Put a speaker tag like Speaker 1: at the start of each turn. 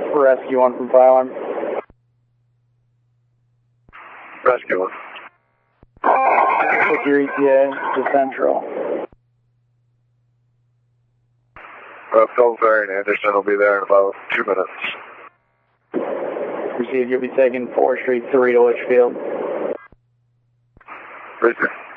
Speaker 1: Rescue 1 from fire alarm.
Speaker 2: Rescue 1.
Speaker 1: Take your ETA to Central.
Speaker 2: Phil Ferry and Anderson will be there in about 2 minutes.
Speaker 1: Received, you'll be taking 4th Street 3 to Litchfield.
Speaker 2: Right there.